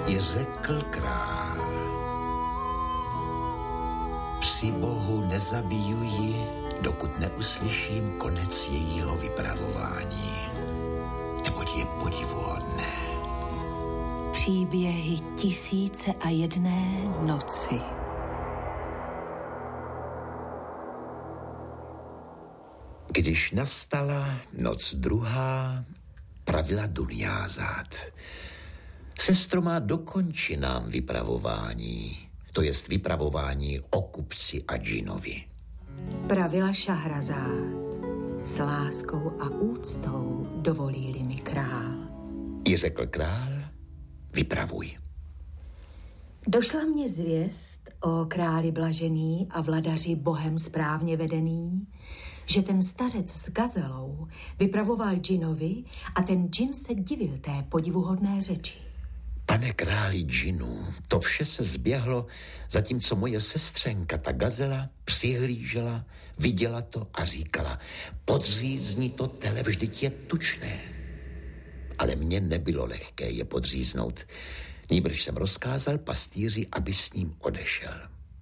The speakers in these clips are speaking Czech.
I řekl král: při Bohu nezabijuji, dokud neuslyším konec jejího vypravování, neboť je podivuhodné. Příběhy 1001 noci. Když nastala noc druhá, pravila Dunjázad: sestro má, dokonči nám vypravování, to jest vypravování o kupci a džinovi. Pravila Šahrazad: s láskou a úctou dovolí-li mi král. I řekl král: vypravuj. Došla mě zvěst o králi blažený a vladaři Bohem správně vedený, že ten stařec s gazelou vypravoval džinovi a ten džin se divil té podivuhodné řeči. Pane králi džinů, to vše se zběhlo, zatímco moje sestřenka, ta gazela, přihlížela, viděla to a říkala: podřízni to tele, vždyť je tučné. Ale mně nebylo lehké je podříznout. Nýbrž jsem rozkázal pastýři, aby s ním odešel.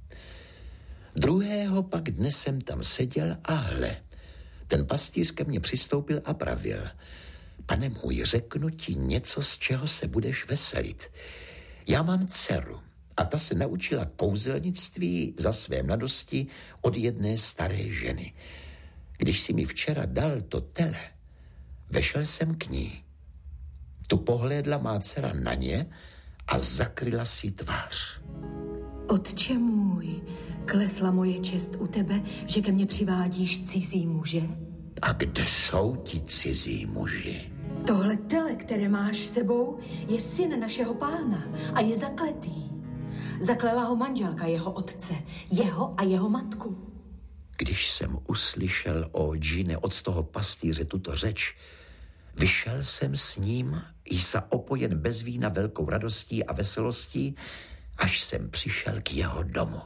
Druhého pak dne jsem tam seděl a hle, ten pastýř ke mně přistoupil a pravil: pane můj, řeknu ti něco, z čeho se budeš veselit. Já mám dceru a ta se naučila kouzelnictví za své mladosti od jedné staré ženy. Když si mi včera dal to tele, vešel jsem k ní. Tu pohlédla má dcera na ně a zakryla si tvář. Otče můj, klesla moje čest u tebe, že ke mně přivádíš cizí muže? A kde jsou ti cizí muži? Tohle tele, které máš sebou, je syn našeho pána a je zakletý. Zaklela ho manželka jeho otce, jeho a jeho matku. Když jsem uslyšel, o džine, od toho pastýře tuto řeč, vyšel jsem s ním, jsa opojen bez vína velkou radostí a veselostí, až jsem přišel k jeho domu.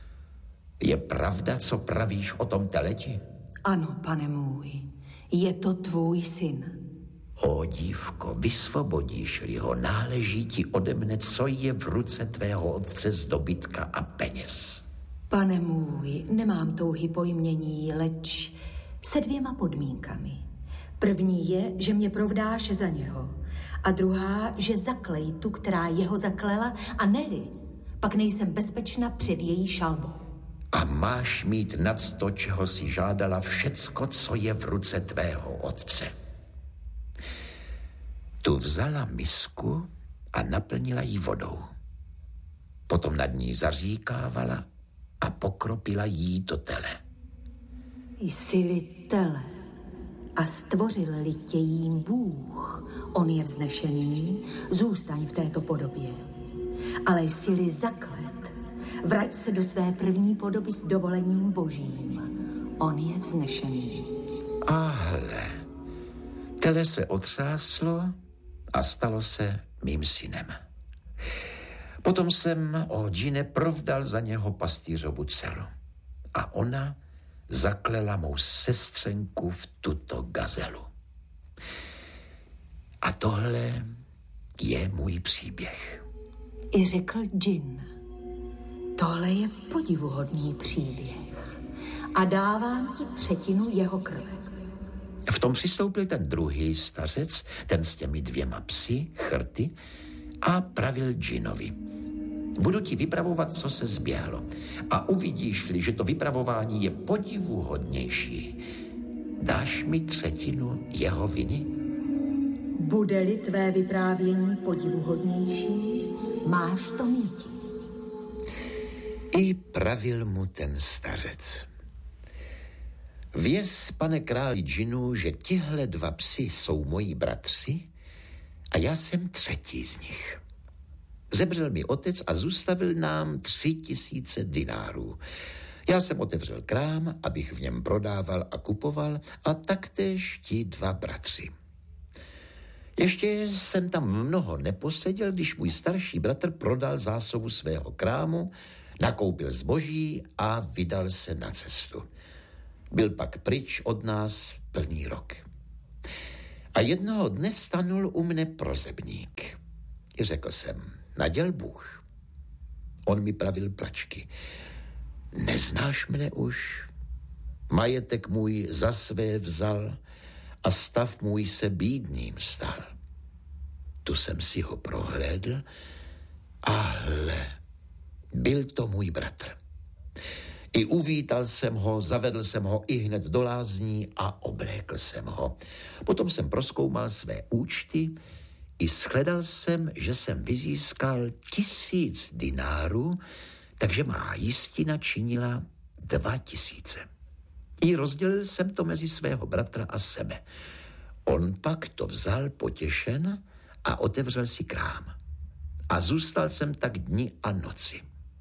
Je pravda, co pravíš o tom teleti? Ano, pane můj, je to tvůj syn. O dívko, vysvobodíš-li ho, náleží ti ode mne, co je v ruce tvého otce z dobytka a peněz. Pane můj, nemám touhy po jmění, leč se 2 podmínkami. První je, že mě provdáš za něho. A druhá, že zaklej tu, která jeho zaklela, a neli, pak nejsem bezpečna před její šalbou. A máš mít nad to, čeho si žádala, všecko, co je v ruce tvého otce. Tu vzala misku a naplnila ji vodou. Potom nad ní zaříkávala a pokropila jí to tele. Jsi-li tele a stvořil-li tě jím Bůh, on je vznešený, zůstaň v této podobě. Ale jsi-li zaklet, vrať se do své první podoby s dovolením Božím, on je vznešený. A hle, tele se otřáslo a stalo se mým synem. Potom jsem, o džine, provdal za něho pastýřovu dceru. A ona zaklela mou sestřenku v tuto gazelu. A tohle je můj příběh. I řekl džin: tohle je podivuhodný příběh a dávám ti 1/3 jeho krve. V tom přistoupil ten druhý stařec, ten s těmi 2 psy, chrty, a pravil džinovi: budu ti vypravovat, co se zběhlo. A uvidíš-li, že to vypravování je podivuhodnější, dáš mi 1/3 jeho viny? Bude-li tvé vyprávění podivuhodnější, máš to míti. I pravil mu ten stařec: věz, pane králi džinů, že tihle 2 psi jsou moji bratři a já jsem 3. z nich. Zebřel mi otec a zůstavil nám 3000 dinárů. Já jsem otevřel krám, abych v něm prodával a kupoval, a taktéž ti 2 bratři. Ještě jsem tam mnoho neposeděl, když můj starší bratr prodal zásobu svého krámu, nakoupil zboží a vydal se na cestu. Byl pak pryč od nás plný rok. A jednoho dne stanul u mne prozebník. I řekl jsem: naděl Bůh. On mi pravil plačky. Neznáš mne už? Majetek můj za své vzal a stav můj se bídným stal. Tu jsem si ho prohlédl a hle, byl to můj bratr. I uvítal jsem ho, zavedl jsem ho i hned do lázní a oblékl jsem ho. Potom jsem prozkoumal své účty i shledal jsem, že jsem vyzískal 1000 dinárů, takže má jistina činila 2000. I rozdělil jsem to mezi svého bratra a sebe. On pak to vzal potěšen a otevřel si krám. A zůstal jsem tak dni a noci.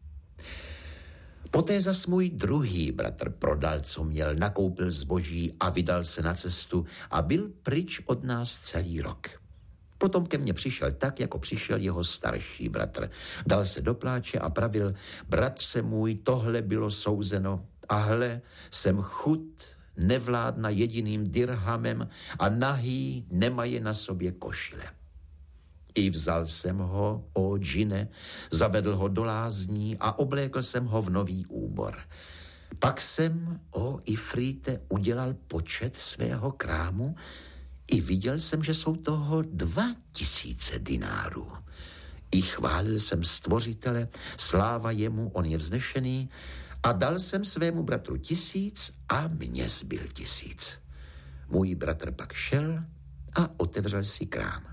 Poté zas můj druhý bratr prodal, co měl, nakoupil zboží a vydal se na cestu a byl pryč od nás celý rok. Potom ke mně přišel tak, jako přišel jeho starší bratr. Dal se do pláče a pravil, bratře můj, tohle bylo souzeno a hle, jsem chud, nevládna jediným dirhamem a nahý nemaje na sobě košile. I vzal jsem ho, o džine, zavedl ho do lázní a oblékl jsem ho v nový úbor. Pak jsem, o Ifrite, udělal počet svého krámu i viděl jsem, že jsou toho 2000 dinárů. I chválil jsem Stvořitele, sláva jemu, on je vznešený, a dal jsem svému bratru 1000 a mně zbyl 1000. Můj bratr pak šel a otevřel si krám.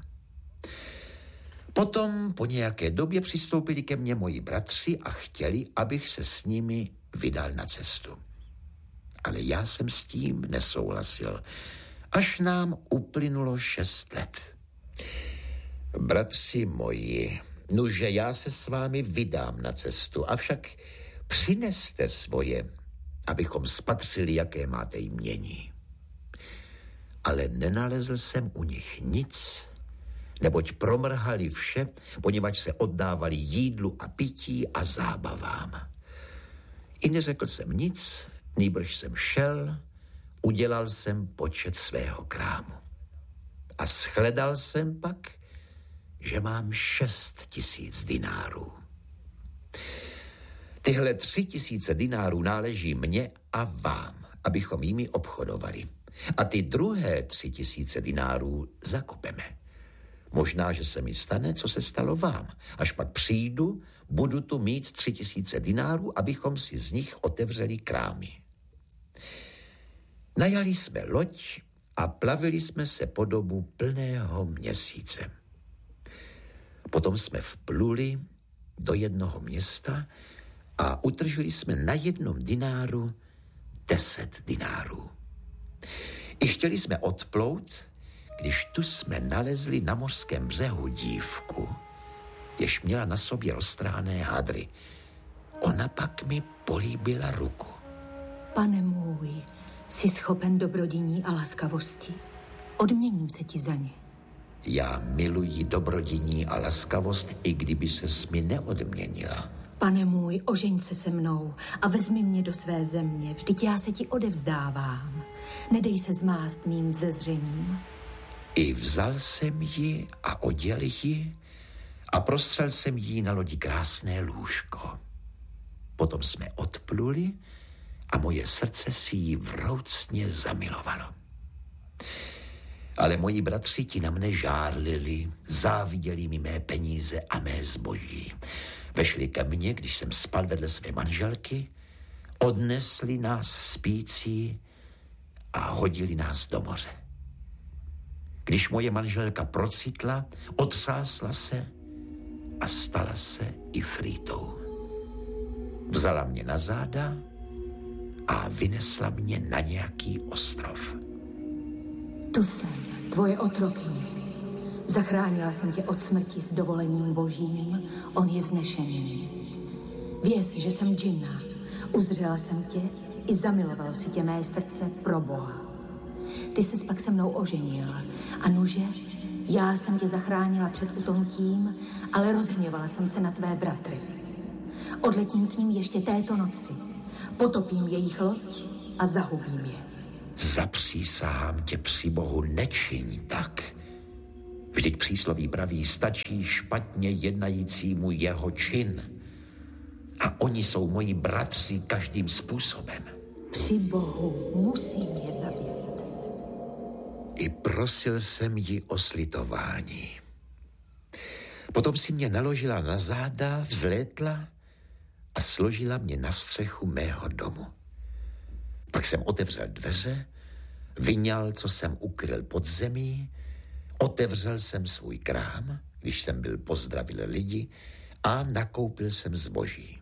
Potom po nějaké době přistoupili ke mně moji bratři a chtěli, abych se s nimi vydal na cestu. Ale já jsem s tím nesouhlasil, až nám uplynulo 6 let. Bratři moji, nuže já se s vámi vydám na cestu, avšak přineste svoje, abychom spatřili, jaké máte jmění. Ale nenalezl jsem u nich nic, neboť promrhali vše, poněvadž se oddávali jídlu a pití a zábavám. I neřekl jsem nic, nýbrž jsem šel, udělal jsem počet svého krámu. A shledal jsem pak, že mám 6000 dinárů. Tyhle 3000 dinárů náleží mně a vám, abychom jimi obchodovali. A ty druhé 3000 dinárů zakopeme. Možná, že se mi stane, co se stalo vám. Až pak přijdu, budu tu mít 3000 dinárů, abychom si z nich otevřeli krámy. Najali jsme loď a plavili jsme se po dobu plného měsíce. Potom jsme vpluli do jednoho města a utržili jsme na 1 dináru 10 dinárů. I chtěli jsme odplout, když tu jsme nalezli na mořském břehu dívku, jež měla na sobě roztrhané hadry. Ona pak mi políbila ruku. Pane můj, jsi schopen dobrodiní a laskavosti. Odměním se ti za ně. Já miluji dobrodiní a laskavost, i kdyby ses mi neodměnila. Pane můj, ožeň se se mnou a vezmi mě do své země, vždyť já se ti odevzdávám. Nedej se zmást mým vzezřením. I vzal jsem ji a oděl ji a prostřel jsem jí na lodi krásné lůžko. Potom jsme odpluli a moje srdce si ji vroucně zamilovalo. Ale moji bratři ti na mne žárlili, záviděli mi mé peníze a mé zboží. Vešli ke mně, když jsem spal vedle své manželky, odnesli nás spící a hodili nás do moře. Když moje manželka procitla, otřásla se a stala se Ifritou. Vzala mě na záda a vynesla mě na nějaký ostrov. Tu jsem, tvoje otrokyně. Zachránila jsem tě od smrti s dovolením božím, on je vznešený. Věz, že jsem džinna, uzdřela jsem tě i zamilovalo si tě mé srdce pro Boha. Ty ses pak se mnou oženil a nuže, já jsem tě zachránila před utonutím, ale rozhněvala jsem se na tvé bratry. Odletím k ním ještě této noci, potopím jejich loď a zahubím je. Zapřísahám tě při Bohu, nečiň tak. Vždyť přísloví praví, stačí špatně jednajícímu jeho čin. A oni jsou moji bratři každým způsobem. Při Bohu musím je zabít. I prosil jsem ji o slitování. Potom si mě naložila na záda, vzlétla a složila mě na střechu mého domu. Pak jsem otevřel dveře, vyňal, co jsem ukryl pod zemí, otevřel jsem svůj krám, když jsem byl pozdravil lidi, a nakoupil jsem zboží.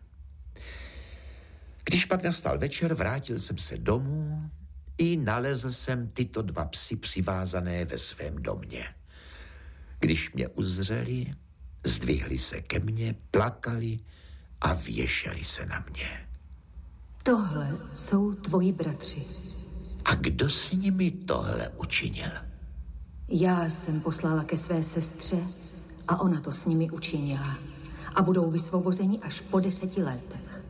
Když pak nastal večer, vrátil jsem se domů i nalezl jsem tyto 2 psy přivázané ve svém domě. Když mě uzřeli, zdvihli se ke mně, plakali a věšeli se na mě. Tohle jsou tvoji bratři. A kdo s nimi tohle učinil? Já jsem poslala ke své sestře a ona to s nimi učinila. A budou vysvobozeni až po 10 letech.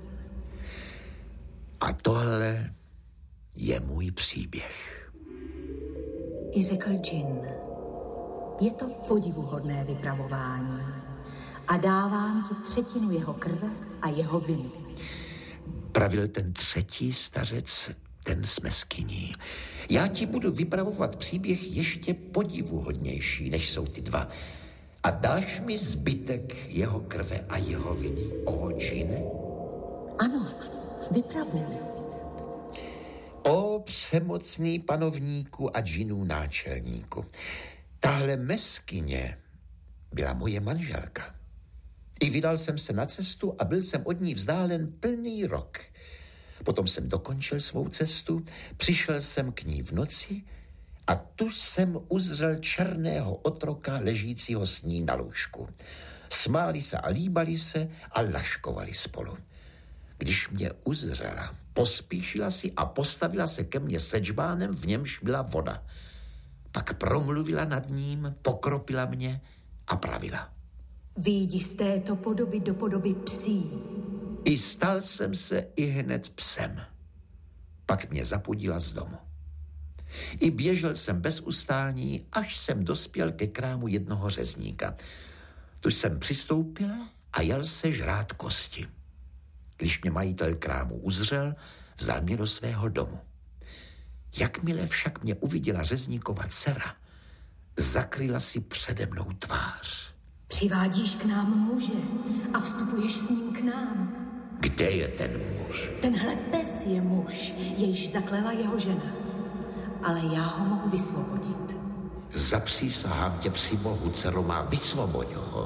A tohle je můj příběh. I řekl džin. Je to podivuhodné vypravování. A dávám ti 1/3 jeho krve a jeho viny. Pravil ten 3. stařec, ten s meskyní. Já ti budu vypravovat příběh ještě podivuhodnější, než jsou ty 2. A dáš mi zbytek jeho krve a jeho viny, o džine? Ano, vypravuj. O přemocný panovníku a džinů náčelníku. Tahle meskyně byla moje manželka. I vydal jsem se na cestu a byl jsem od ní vzdálen plný rok. Potom jsem dokončil svou cestu, přišel jsem k ní v noci a tu jsem uzřel černého otroka ležícího s ní na lůžku. Smáli se a líbali se a laškovali spolu. Když mě uzřela, pospíšila si a postavila se ke mně se džbánem, v němž byla voda. Pak promluvila nad ním, pokropila mě a pravila. Vyjdi z této podoby do podoby psí. I stal jsem se i hned psem. Pak mě zapudila z domu. I běžel jsem bez ustání, až jsem dospěl ke krámu jednoho řezníka. Tu jsem přistoupil a jel se žrát kosti. Když mě majitel krámu uzřel, vzal mě do svého domu. Jakmile však mě uviděla řezníkova dcera, zakryla si přede mnou tvář. Přivádíš k nám muže a vstupuješ s ním k nám. Kde je ten muž? Tenhle pes je muž, jejž zaklela jeho žena. Ale já ho mohu vysvobodit. Zapřísahám tě při Bohu, dcero má, vysvoboď ho.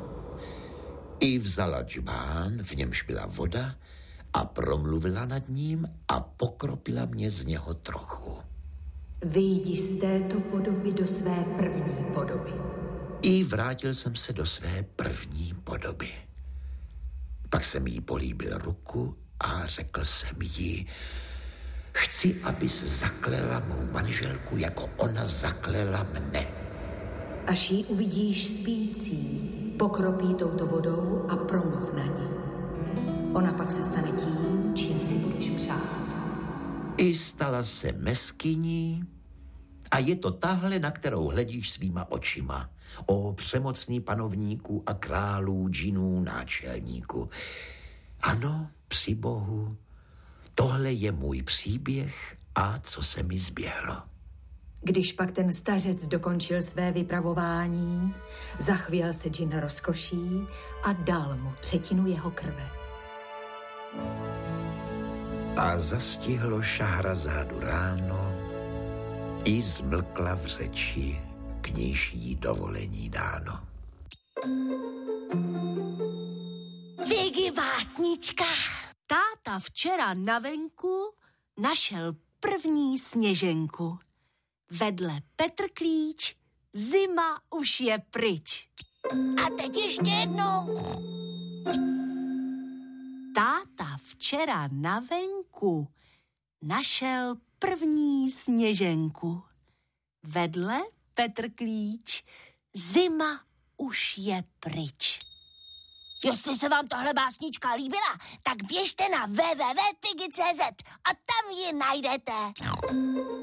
I vzala džbán, v němž byla voda, a promluvila nad ním a pokropila mě z něho trochu. Vyjdi z této podoby do své první podoby. I vrátil jsem se do své první podoby. Pak jsem jí políbil ruku a řekl jsem jí, chci, abys zaklela mou manželku, jako ona zaklela mne. Až ji uvidíš spící, pokropí touto vodou a promluv na ní. Ona pak se stane tím, čím si budeš přát. I stala se meskyní a je to tahle, na kterou hledíš svýma očima. O přemocný panovníku a králů, džinů, náčelníku. Ano, při Bohu, tohle je můj příběh a co se mi zběhlo. Když pak ten stařec dokončil své vypravování, zachvěl se džin rozkoší a dal mu 1/3 jeho krve. A zastihlo Šahrazádu ráno, i zmlkla v řeči, k níž jí dovolení dáno. Vigy básnička. Táta včera na venku našel první sněženku. Vedle Petr Klíč, zima už je pryč. A teď ještě jednou. Táta včera na venku našel první sněženku. Vedle Petr Klíč, zima už je pryč. Jestli se vám tohle básnička líbila, tak běžte na www.pigi.cz a tam ji najdete.